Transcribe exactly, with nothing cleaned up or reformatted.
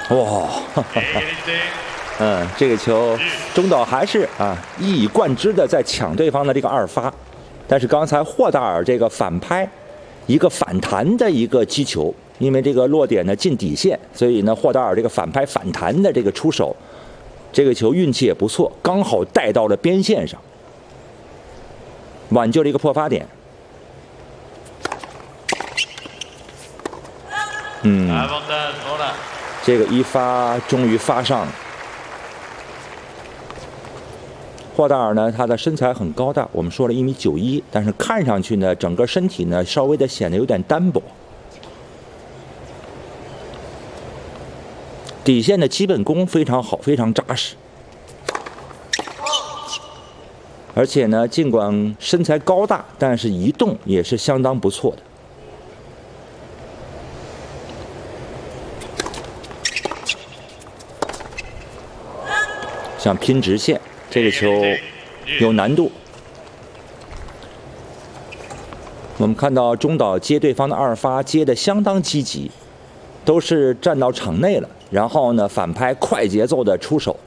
哇，哈哈哈嗯，这个球中岛还是啊一以贯之的在抢对方的这个二发，但是刚才霍达尔这个反拍，一个反弹的一个击球，因为这个落点呢近底线，所以呢霍达尔这个反拍反弹的这个出手，这个球运气也不错，刚好带到了边线上，挽救了一个破发点。嗯，这个一发终于发上了。霍达尔呢，他的身材很高大，我们说了一米九一，但是看上去呢，整个身体呢稍微的显得有点单薄。底线的基本功非常好，非常扎实。而且呢，尽管身材高大，但是移动也是相当不错的。想拼直线。这个球有难度。我们看到中岛接对方的二发接得相当积极，都是站到场内了，然后呢反拍快节奏的出手，